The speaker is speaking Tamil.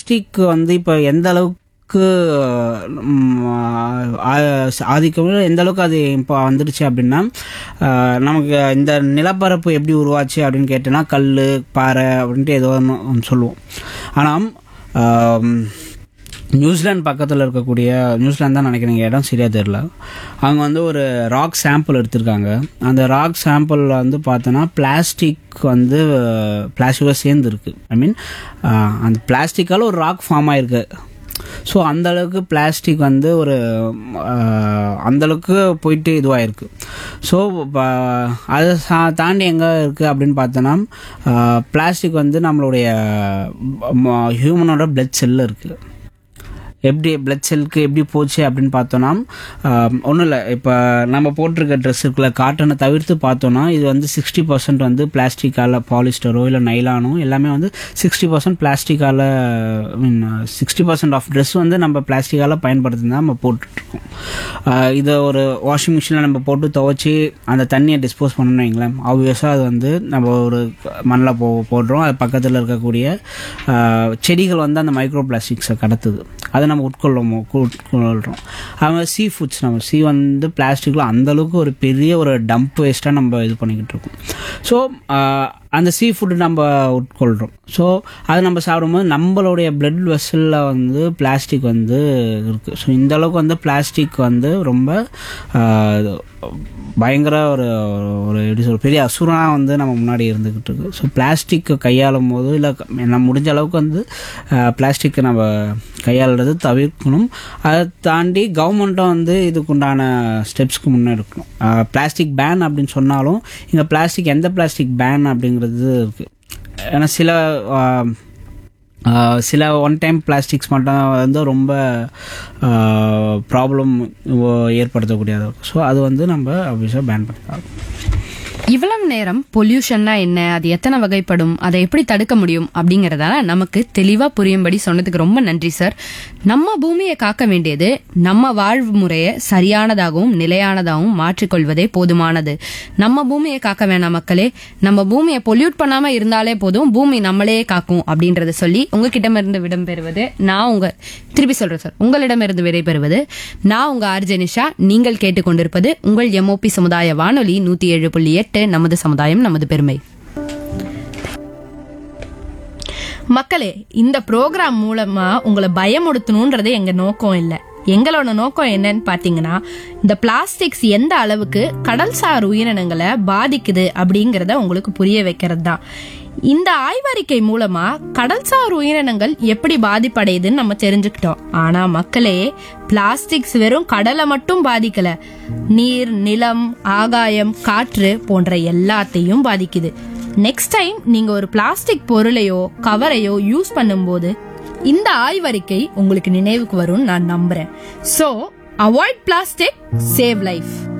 பிளாஸ்டிக் வந்து இப்போ எந்த அளவுக்கு ஆதிக்கம் எந்த அளவுக்கு அது இப்போ வந்துடுச்சு அப்படின்னா, நமக்கு இந்த நிலப்பரப்பு எப்படி உருவாச்சு அப்படின்னு கேட்டோன்னா கல் பாறை அப்படின்ட்டு ஏதோ ஒன்று சொல்லுவோம். ஆனால் நியூசிலாந்து பக்கத்தில் இருக்கக்கூடிய, நியூசிலாந்து தான் நினைக்கிறேன், இடம் சரியாக தெரில, அவங்க வந்து ஒரு ராக் சாம்பிள் எடுத்திருக்காங்க. அந்த ராக் சாம்பிளில் வந்து பார்த்தோன்னா பிளாஸ்டிக் வந்து பிளாஸ்டிக்கோட சேர்ந்து இருக்குது. ஐ மீன் அந்த பிளாஸ்டிக்கால் ஒரு ராக் ஃபார்ம் ஆகிருக்கு. ஸோ அந்தளவுக்கு பிளாஸ்டிக் வந்து ஒரு அந்தளவுக்கு போயிட்டு இதுவாகிருக்கு. ஸோ அதை தாண்டி எங்கே இருக்குது அப்படின்னு பார்த்தோன்னா, பிளாஸ்டிக் வந்து நம்மளுடைய ஹியூமனோட பிளட் செல்லில் இருக்குது. எப்படி பிளட் செல்லுக்கு எப்படி போச்சு அப்படின்னு பார்த்தோன்னா, ஒன்றும் இல்லை, இப்போ நம்ம போட்டிருக்க ட்ரெஸ் இருக்குல்ல, காட்டனை தவிர்த்து பார்த்தோன்னா இது வந்து 60% வந்து பிளாஸ்டிக்கால், பாலிஸ்டரோ இல்லை நைலானோ எல்லாமே வந்து 60% பிளாஸ்டிக்கால், ஐ மீன் 60% ஆஃப் ட்ரெஸ் வந்து நம்ம பிளாஸ்டிக்கால் பயன்படுத்தி தான் நம்ம போட்டுட்ருக்கோம். இதை ஒரு வாஷிங் மிஷினில் நம்ம போட்டு துவைச்சி அந்த தண்ணியை டிஸ்போஸ் பண்ணணும்னு வைங்களேன், ஆப்வியஸாக அது வந்து நம்ம ஒரு மண்ணில் போடுறோம். அது பக்கத்தில் இருக்கக்கூடிய செடிகள் வந்து அந்த மைக்ரோ பிளாஸ்டிக்ஸை கடத்துது, அதை நம்ம உட்கொள்கிறோம். அவங்க சீ ஃபுட்ஸ், நம்ம சீ வந்து பிளாஸ்டிக்கில் அந்தளவுக்கு ஒரு பெரிய ஒரு டம்ப் வேஸ்ட்டாக நம்ம இது பண்ணிக்கிட்டு இருக்கோம். ஸோ அந்த சீ ஃபுட்டு நம்ம உட்கொள்கிறோம். ஸோ அதை நம்ம சாப்பிடும்போது நம்மளுடைய பிளட் வெசலில் வந்து பிளாஸ்டிக் வந்து இருக்குது. ஸோ இந்தளவுக்கு வந்து பிளாஸ்டிக் வந்து ரொம்ப பயங்கர ஒரு எப்படி சொல்ற பெரிய அசுரனாக வந்து நம்ம முன்னாடி இருந்துக்கிட்டு இருக்கு. ஸோ பிளாஸ்டிக் கையாளும் போது இல்லை நம்ம முடிஞ்ச அளவுக்கு வந்து பிளாஸ்டிக்கை நம்ம கையாளுறது தவிர்க்கணும். அதை தாண்டி கவர்மெண்ட்டும் வந்து இதுக்குண்டான ஸ்டெப்ஸ்க்கு முன்னெடுக்கணும். பிளாஸ்டிக் பேன் அப்படின்னு சொன்னாலும் இங்கே பிளாஸ்டிக் எந்த பிளாஸ்டிக் பேன் அப்படிங்கிறது இருக்குது. ஏன்னா சில ஒன் டைம் பிளாஸ்டிக்ஸ் மட்டும் வந்து ரொம்ப ப்ராப்ளம் ஏற்படுத்தக்கூடியதாக இருக்கும். ஸோ அது வந்து நம்ம ஆப்வியஸாக பேன் பண்ணலாம். இவ்வளவு நேரம் பொல்யூஷன்னா என்ன, அது எத்தனை வகைப்படும், அதை எப்படி தடுக்க முடியும் அப்படிங்கறதால நமக்கு தெளிவா புரியும்படி சொன்னதுக்கு ரொம்ப நன்றி சார். நம்ம பூமியை காக்க வேண்டியது நம்ம வாழ்வு முறையை சரியானதாகவும் நிலையானதாகவும் மாற்றிக்கொள்வதே போதுமானது. நம்ம பூமியை காக்க வேணாம் மக்களே, நம்ம பூமியை பொல்யூட் பண்ணாம இருந்தாலே போதும், பூமி நம்மளே காக்கும் அப்படின்றத சொல்லி உங்ககிட்ட விடைபெறுவது நான் திருப்பி சொல்றேன் சார், உங்களிடமிருந்து விடைபெறுவது நான் உங்க ஆர்ஜனிஷா. நீங்கள் கேட்டுக்கொண்டிருப்பது உங்கள் MOP சமுதாய வானொலி 107.8, நமது சமுதாயம் நமது பெருமை. மக்களே, இந்த ப்ரோக்ராம் மூலமா உங்களை பயமுடுத்தணும்ன்றது எங்க நோக்கம் இல்லை. எங்களோட நோக்கம் என்னன்னு பாத்தீங்கன்னா, இந்த பிளாஸ்டிக்ஸ் எந்த அளவுக்கு கடல்சார் உயிரினங்களை பாதிக்குது அப்படிங்கறத உங்களுக்கு புரிய வைக்கிறது தான். இந்த ஆய்வறிக்கை மூலமா கடல்சார் உயிரினங்கள் எப்படி பாதிப்படையுதுன்னு நம்ம தெரிஞ்சுக்கிட்டோம். ஆனா மக்களே, பிளாஸ்டிக்ஸ் வெறும் கடலை மட்டும் பாதிக்கல, நீர், நிலம், ஆகாயம், காற்று போன்ற எல்லாத்தையும் பாதிக்குது. நெக்ஸ்ட் டைம் நீங்க ஒரு பிளாஸ்டிக் பொருளையோ கவரையோ யூஸ் பண்ணும்போது இந்த ஆய்வறிக்கை உங்களுக்கு நினைவுக்கு வரும்னு நான் நம்புறேன். So avoid plastic, save life.